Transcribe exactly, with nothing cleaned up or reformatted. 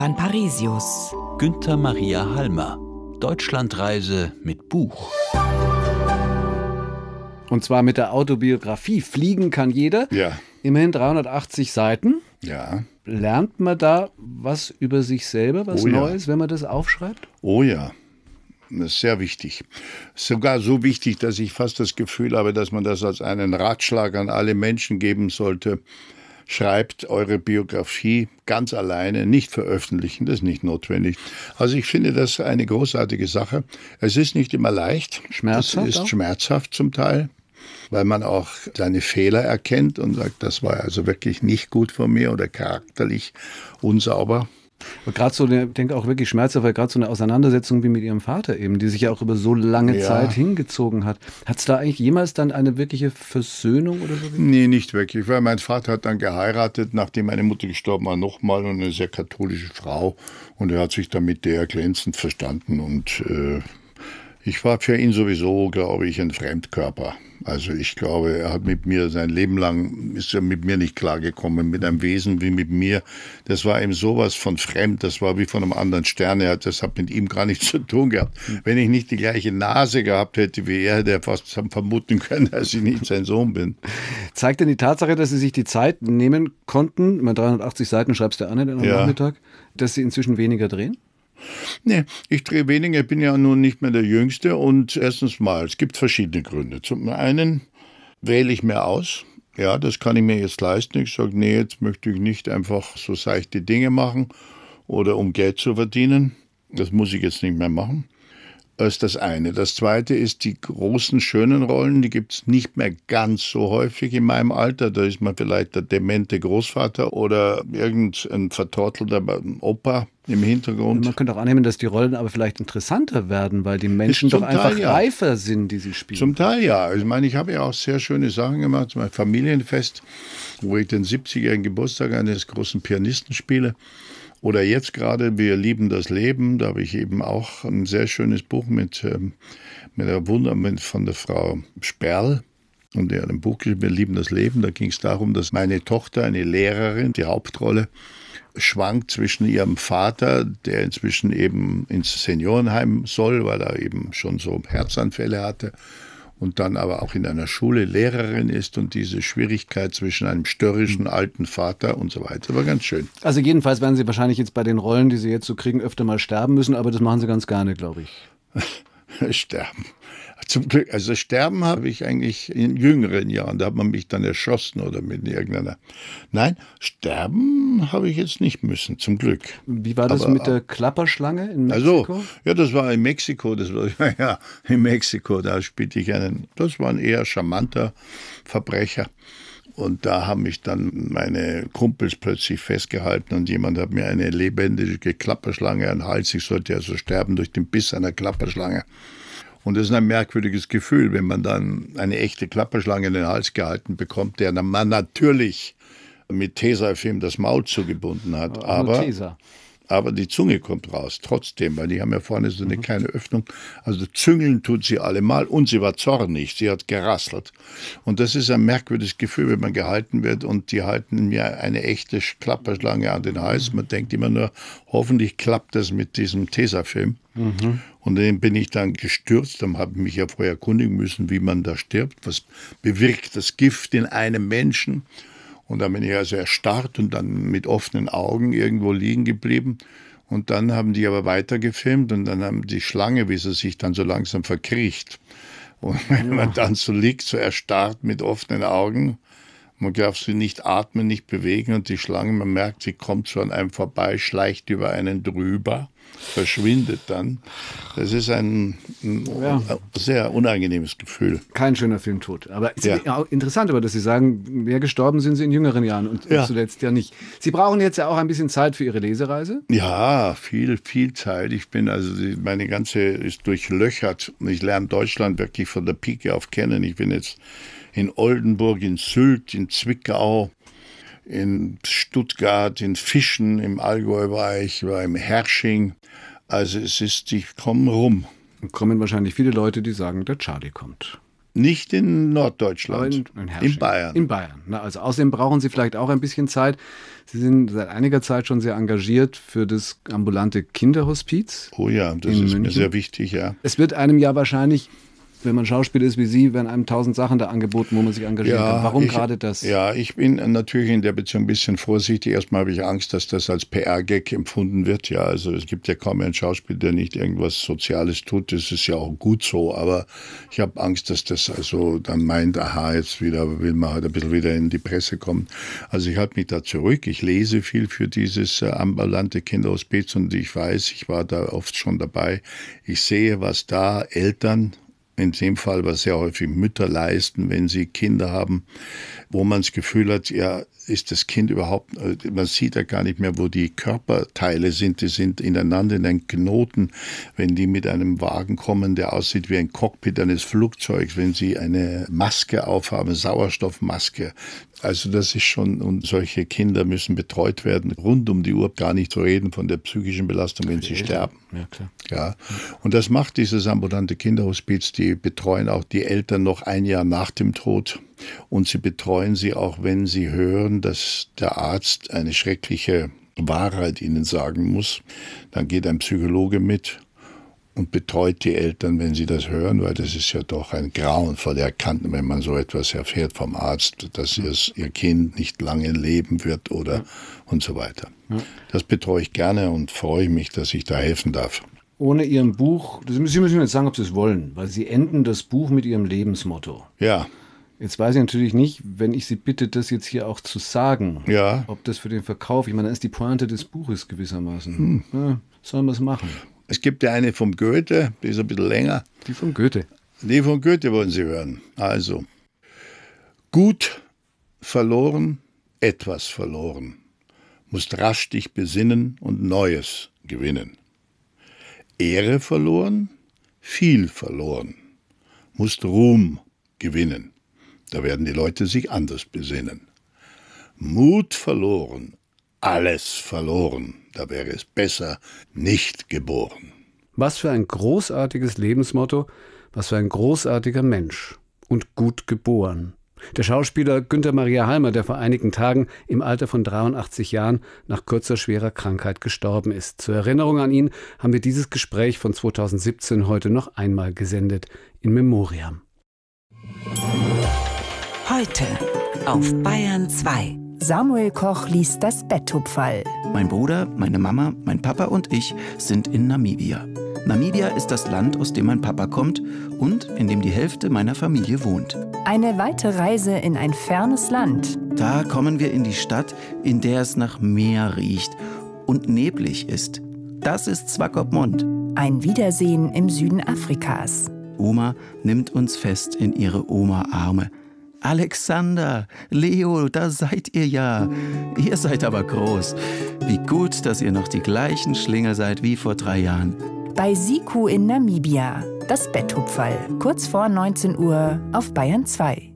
Van Parisius. Günther Maria Halmer. Deutschlandreise mit Buch. Und zwar mit der Autobiografie Fliegen kann jeder. Ja. Immerhin dreihundertachtzig Seiten. Ja. Lernt man da was über sich selber, was Oh ja. Neues, wenn man das aufschreibt? Oh ja. Das ist sehr wichtig. Sogar so wichtig, dass ich fast das Gefühl habe, dass man das als einen Ratschlag an alle Menschen geben sollte. Schreibt eure Biografie ganz alleine, nicht veröffentlichen, das ist nicht notwendig. Also ich finde das eine großartige Sache. Es ist nicht immer leicht. Schmerzhaft Es ist auch? schmerzhaft zum Teil, weil man auch seine Fehler erkennt und sagt, das war also wirklich nicht gut von mir oder charakterlich unsauber. Aber gerade so, ich denke auch wirklich schmerzhaft, weil gerade so eine Auseinandersetzung wie mit ihrem Vater eben, die sich ja auch über so lange Ja. Zeit hingezogen hat. Hat es da eigentlich jemals dann eine wirkliche Versöhnung oder so? Nee, nicht wirklich, weil mein Vater hat dann geheiratet, nachdem meine Mutter gestorben war, nochmal, und eine sehr katholische Frau, und er hat sich dann mit der glänzend verstanden, und äh, ich war für ihn sowieso, glaube ich, ein Fremdkörper. Also ich glaube, er hat mit mir sein Leben lang, ist er mit mir nicht klargekommen, mit einem Wesen wie mit mir. Das war ihm sowas von fremd, das war wie von einem anderen Stern. Er hat, das hat mit ihm gar nichts zu tun gehabt. Wenn ich nicht die gleiche Nase gehabt hätte wie er, hätte er fast vermuten können, dass ich nicht sein Sohn bin. Zeigt denn die Tatsache, dass Sie sich die Zeit nehmen konnten, ich meine, dreihundertachtzig Seiten schreibst du ja auch nicht am Ja. Nachmittag, dass Sie inzwischen weniger drehen? Nee, ich drehe weniger, ich bin ja nun nicht mehr der Jüngste, und erstens mal, es gibt verschiedene Gründe. Zum einen wähle ich mehr aus. Ja, das kann ich mir jetzt leisten. Ich sage, nee, jetzt möchte ich nicht einfach so seichte Dinge machen oder um Geld zu verdienen. Das muss ich jetzt nicht mehr machen. Das ist das eine. Das zweite ist, die großen, schönen Rollen, die gibt es nicht mehr ganz so häufig in meinem Alter. Da ist man vielleicht der demente Großvater oder irgendein vertortelter Opa im Hintergrund. Man könnte auch annehmen, dass die Rollen aber vielleicht interessanter werden, weil die Menschen Ist zum doch einfach Teil, ja. reifer sind, die sie spielen. Zum Teil ja. Ich meine, ich habe ja auch sehr schöne Sachen gemacht. Zum Beispiel Familienfest, wo ich den siebzigjährigen Geburtstag eines großen Pianisten spiele. Oder jetzt gerade, wir lieben das Leben. Da habe ich eben auch ein sehr schönes Buch mit, ähm, mit der Wunder mit, von der Frau Sperl. Und der hat ein Buch geschrieben, wir lieben das Leben. Da ging es darum, dass meine Tochter, eine Lehrerin, die Hauptrolle, schwankt zwischen ihrem Vater, der inzwischen eben ins Seniorenheim soll, weil er eben schon so Herzanfälle hatte, und dann aber auch in einer Schule Lehrerin ist, und diese Schwierigkeit zwischen einem störrischen alten Vater und so weiter. War ganz schön. Also jedenfalls werden Sie wahrscheinlich jetzt bei den Rollen, die Sie jetzt so kriegen, öfter mal sterben müssen, aber das machen Sie ganz gerne, glaube ich. Sterben. Zum Glück, also sterben habe ich eigentlich in jüngeren Jahren, da hat man mich dann erschossen oder mit irgendeiner. Nein, sterben habe ich jetzt nicht müssen, zum Glück. Wie war das Aber, mit der Klapperschlange in Mexiko? Also, ja, das war in Mexiko, das war, ja, in Mexiko, da spielte ich einen, das war ein eher charmanter Verbrecher. Und da haben mich dann meine Kumpels plötzlich festgehalten, und jemand hat mir eine lebendige Klapperschlange an den Hals, ich sollte also sterben durch den Biss einer Klapperschlange. Und das ist ein merkwürdiges Gefühl, wenn man dann eine echte Klapperschlange in den Hals gehalten bekommt, der man natürlich mit Tesafilm das Maul zugebunden hat. Auch Aber, nur Tesa. aber die Zunge kommt raus, trotzdem, weil die haben ja vorne so eine kleine Öffnung. Also züngeln tut sie allemal, und sie war zornig, sie hat gerasselt. Und das ist ein merkwürdiges Gefühl, wenn man gehalten wird, und die halten mir eine echte Klapperschlange an den Hals. Man denkt immer nur, hoffentlich klappt das mit diesem Tesafilm. Mhm. Und dann bin ich dann gestürzt, dann habe ich mich ja vorher erkundigen müssen, wie man da stirbt, was bewirkt das Gift in einem Menschen. Und dann bin ich also erstarrt und dann mit offenen Augen irgendwo liegen geblieben. Und dann haben die aber weiter gefilmt, und dann haben die Schlange, wie sie sich dann so langsam verkriecht. Und wenn man dann so liegt, so erstarrt mit offenen Augen, man darf sie nicht atmen, nicht bewegen, und die Schlange, man merkt, sie kommt so an einem vorbei, schleicht über einen drüber, verschwindet dann. Das ist ein, ein Ja. sehr unangenehmes Gefühl. Kein schöner Filmtod. Aber es Ja. ist auch interessant, aber dass Sie sagen, mehr gestorben sind Sie in jüngeren Jahren und Ja. zuletzt ja nicht. Sie brauchen jetzt ja auch ein bisschen Zeit für Ihre Lesereise. Ja, viel, viel Zeit. Ich bin also, meine ganze ist durchlöchert. Ich lerne Deutschland wirklich von der Pike auf kennen. Ich bin jetzt in Oldenburg, in Sylt, in Zwickau, in Stuttgart, in Fischen, im Allgäu war ich, war im Hersching. Also es ist, ich komme rum. Und kommen wahrscheinlich viele Leute, die sagen, der Charlie kommt. Nicht in Norddeutschland, in, in, in Bayern. In Bayern. Na, also außerdem brauchen Sie vielleicht auch ein bisschen Zeit. Sie sind seit einiger Zeit schon sehr engagiert für das ambulante Kinderhospiz. Oh ja, das ist München. Mir sehr wichtig, ja. Es wird einem ja wahrscheinlich, wenn man Schauspieler ist wie Sie, werden einem tausend Sachen da angeboten, wo man sich engagieren ja, kann. Warum ich, gerade das? Ja, ich bin natürlich in der Beziehung ein bisschen vorsichtig. Erstmal habe ich Angst, dass das als P R-Gag empfunden wird. Ja, also es gibt ja kaum einen Schauspieler, der nicht irgendwas Soziales tut. Das ist ja auch gut so. Aber ich habe Angst, dass das also dann meint, aha, jetzt wieder will man halt ein bisschen wieder in die Presse kommen. Also ich halte mich da zurück. Ich lese viel für dieses äh, ambulante Kinderhospiz und ich weiß, ich war da oft schon dabei. Ich sehe, was da Eltern, in dem Fall, was sehr häufig Mütter leisten, wenn sie Kinder haben, wo man das Gefühl hat, ja, ist das Kind überhaupt, man sieht ja gar nicht mehr, wo die Körperteile sind, die sind ineinander in einen Knoten, wenn die mit einem Wagen kommen, der aussieht wie ein Cockpit eines Flugzeugs, wenn sie eine Maske aufhaben, Sauerstoffmaske. Also das ist schon, und solche Kinder müssen betreut werden, rund um die Uhr, gar nicht zu reden von der psychischen Belastung, wenn sie sterben. Ja, klar. Ja. Und das macht dieses ambulante Kinderhospiz, die betreuen auch die Eltern noch ein Jahr nach dem Tod und sie betreuen sie auch, wenn sie hören, dass der Arzt eine schreckliche Wahrheit ihnen sagen muss. Dann geht ein Psychologe mit und betreut die Eltern, wenn sie das hören, weil das ist ja doch ein grauenvoll erkannt, wenn man so etwas erfährt vom Arzt, dass ja. es, ihr Kind nicht lange leben wird oder ja. und so weiter. Ja. Das betreue ich gerne und freue mich, dass ich da helfen darf. Ohne Ihrem Buch, Sie müssen mir jetzt sagen, ob Sie es wollen, weil Sie enden das Buch mit Ihrem Lebensmotto. Ja. Jetzt weiß ich natürlich nicht, wenn ich Sie bitte, das jetzt hier auch zu sagen, ja. ob das für den Verkauf, ich meine, das ist die Pointe des Buches gewissermaßen. Hm. Ja, sollen wir es machen? Es gibt ja eine vom Goethe, die ist ein bisschen länger. Die von Goethe. Die von Goethe wollen Sie hören. Also, gut verloren, etwas verloren. Musst rasch dich besinnen und Neues gewinnen. Ehre verloren, viel verloren. Musst Ruhm gewinnen. Da werden die Leute sich anders besinnen. Mut verloren, alles verloren. Da wäre es besser, nicht geboren. Was für ein großartiges Lebensmotto, was für ein großartiger Mensch und gut geboren. Der Schauspieler Günther Maria Halmer, der vor einigen Tagen im Alter von dreiundachtzig Jahren nach kurzer schwerer Krankheit gestorben ist. Zur Erinnerung an ihn haben wir dieses Gespräch von zweitausendsiebzehn heute noch einmal gesendet, in Memoriam. Heute auf Bayern zwei. Samuel Koch liest das Betthupferl. Mein Bruder, meine Mama, mein Papa und ich sind in Namibia. Namibia ist das Land, aus dem mein Papa kommt und in dem die Hälfte meiner Familie wohnt. Eine weite Reise in ein fernes Land. Da kommen wir in die Stadt, in der es nach Meer riecht und neblig ist. Das ist Swakopmund. Ein Wiedersehen im Süden Afrikas. Oma nimmt uns fest in ihre Oma-Arme. Alexander, Leo, da seid ihr ja. Ihr seid aber groß. Wie gut, dass ihr noch die gleichen Schlingel seid wie vor drei Jahren. Bei Siku in Namibia, das Betthupferl, kurz vor neunzehn Uhr auf Bayern zwei.